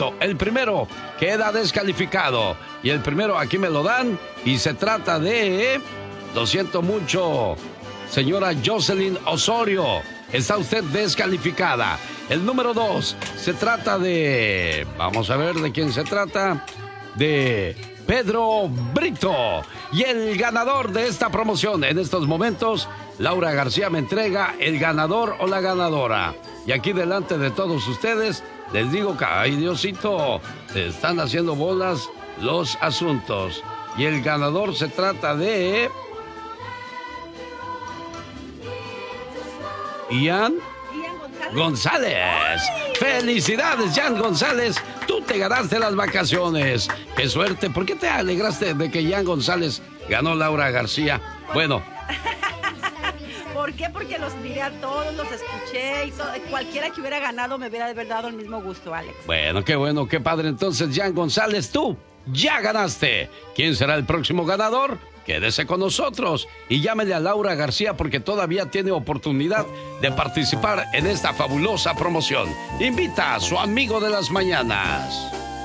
momento. El primero queda descalificado. Y el primero aquí me lo dan. Y se trata de... Lo siento mucho, señora Jocelyn Osorio. Está usted descalificada. El número 2 se trata de... Vamos a ver de quién se trata. De Pedro Brito. Y el ganador de esta promoción en estos momentos, Laura García me entrega el ganador o la ganadora. Y aquí delante de todos ustedes les digo que, ay Diosito, se están haciendo bolas los asuntos. Y el ganador se trata de... Ian González. ¡Felicidades, Ian González! Tú te ganaste las vacaciones. ¡Qué suerte! ¿Por qué te alegraste de que Ian González ganó Laura García? Bueno. ¿Por qué? Porque los miré a todos, los escuché y todo. Cualquiera que hubiera ganado me hubiera de verdad dado el mismo gusto, Alex. Bueno, qué padre. Entonces, Ian González, tú ya ganaste. ¿Quién será el próximo ganador? Quédese con nosotros y llámele a Laura García porque todavía tiene oportunidad de participar en esta fabulosa promoción. Invita a su amigo de las mañanas.